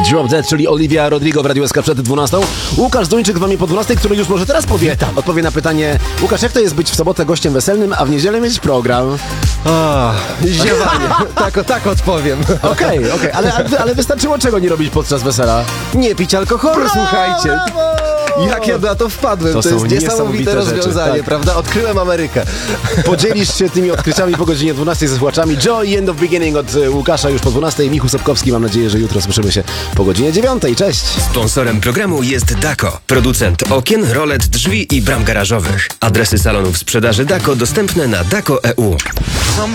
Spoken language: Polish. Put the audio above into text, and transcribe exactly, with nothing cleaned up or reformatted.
Drop Dead, czyli Olivia Rodrigo w Radiu S K przed dwunastą. Łukasz Duńczyk z wami po dwunastej, który już może teraz powie, odpowie na pytanie: Łukasz, jak to jest być w sobotę gościem weselnym, a w niedzielę mieć program? O, ziewanie. tak, tak odpowiem. Okej, okej, okay, ale, ale wystarczyło czego nie robić podczas wesela? Nie pić alkoholu, Brawo! słuchajcie. Jak ja na to wpadłem? To To, są jest niesamowite niesamowite rozwiązanie, rzeczy, tak. prawda? Odkryłem Amerykę. Podzielisz się tymi odkryciami po godzinie dwunastej ze słuchaczami. Joy i End of Beginning od e, Łukasza już po dwunastej. Michał Sobkowski, mam nadzieję, że jutro słyszymy się po godzinie dziewiątej. Cześć! Sponsorem programu jest Dako, producent okien, rolet, drzwi i bram garażowych. Adresy salonów sprzedaży Dako dostępne na dako kropka e u.